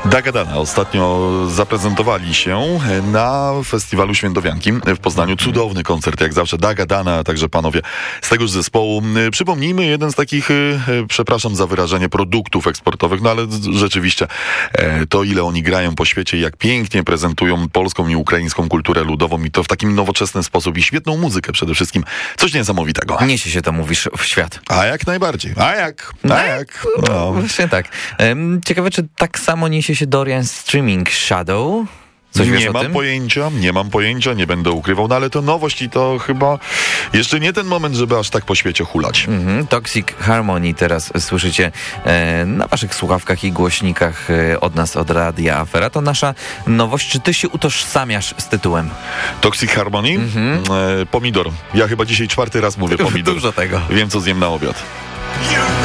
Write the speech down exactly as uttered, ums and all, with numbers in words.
Dagadana ostatnio zaprezentowali się na festiwalu Świętowianki w Poznaniu. Cudowny koncert, jak zawsze. Dagadana, a także panowie z tegoż zespołu. Przypomnijmy, jeden z takich, przepraszam za wyrażenie, produktów eksportowych, no ale rzeczywiście to, ile oni grają po świecie, jak pięknie prezentują polską i ukraińską kulturę ludową i to w takim nowoczesny sposób i świetną muzykę przede wszystkim. Coś niesamowitego. Niesie się to, mówisz, w świat. A jak najbardziej. A jak? A jak? No. Właśnie tak. Ciekawe, czy tak samo niesie się Dorian Streaming Shadow? Coś wiesz nie o mam tym? pojęcia, nie mam pojęcia, nie będę ukrywał, no ale to nowość i to chyba jeszcze nie ten moment, żeby aż tak po świecie hulać. Mm-hmm. Toxic Harmony teraz słyszycie e, na waszych słuchawkach i głośnikach e, od nas, od Radia Afera. To nasza nowość. Czy ty się utożsamiasz z tytułem? Toxic Harmony? Mm-hmm. E, pomidor. Ja chyba dzisiaj czwarty raz mówię pomidor. Dużo tego. Wiem, co zjem na obiad.